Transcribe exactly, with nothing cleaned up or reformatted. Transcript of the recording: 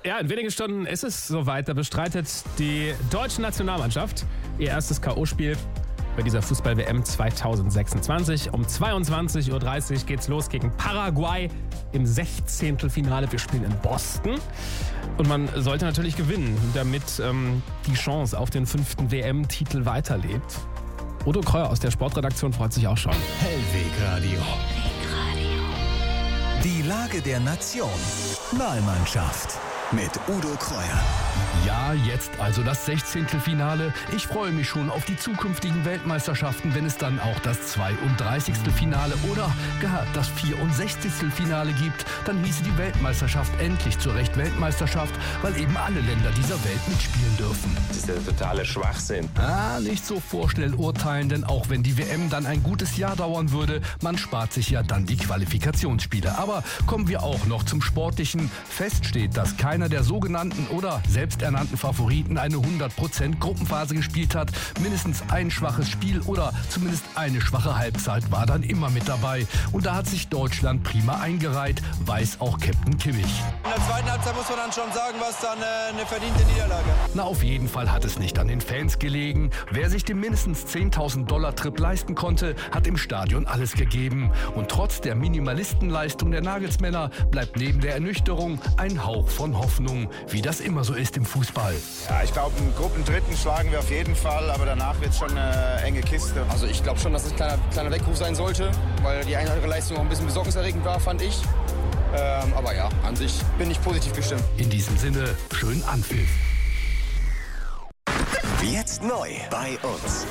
Ja, in wenigen Stunden ist es soweit. Da bestreitet die deutsche Nationalmannschaft ihr erstes K O-Spiel bei dieser Fußball-W M zwanzig sechsundzwanzig. Um zweiundzwanzig Uhr dreißig geht's los gegen Paraguay im Sechzehntelfinale. Wir spielen in Boston. Und man sollte natürlich gewinnen, damit ähm, die Chance auf den fünften W M-Titel weiterlebt. Udo Kreuer aus der Sportredaktion freut sich auch schon. Hellwegradio. Die Lage der Nation. Wahlmannschaft mit Udo Kreuer. Ja, jetzt also das Sechzehntelfinale. Ich freue mich schon auf die zukünftigen Weltmeisterschaften, wenn es dann auch das zweiunddreißigste Finale oder gar das vierundsechzigste Finale gibt. Dann hieße die Weltmeisterschaft endlich zu Recht Weltmeisterschaft, weil eben alle Länder dieser Welt mitspielen dürfen. Das ist der totale Schwachsinn. Ah, nicht so vorschnell urteilen, denn auch wenn die W M dann ein gutes Jahr dauern würde, man spart sich ja dann die Qualifikationsspiele. Aber kommen wir auch noch zum Sportlichen. Fest steht, dass keiner der sogenannten oder selbsternannten Favoriten eine hundert Prozent Gruppenphase gespielt hat. Mindestens ein schwaches Spiel oder zumindest eine schwache Halbzeit war dann immer mit dabei. Und da hat sich Deutschland prima eingereiht, weiß auch Captain Kimmich. In der zweiten Halbzeit muss man dann schon sagen, was dann äh, eine verdiente Niederlage. Na, auf jeden Fall hat es nicht an den Fans gelegen. Wer sich den mindestens zehntausend Dollar Trip leisten konnte, hat im Stadion alles gegeben. Und trotz der Minimalistenleistung der Nagelsmänner bleibt neben der Ernüchterung ein Hauch von Hoffnung, wie das immer so ist im Fußball. Ja, ich glaube, einen Gruppendritten schlagen wir auf jeden Fall, aber danach wird es schon eine enge Kiste. Also ich glaube schon, dass es ein kleiner, kleiner Weckruf sein sollte, weil die eine oder andere Leistung auch ein bisschen besorgniserregend war, fand ich. Ähm, aber ja, an sich bin ich positiv gestimmt. In diesem Sinne, schönen Anpfiff. Jetzt neu bei uns.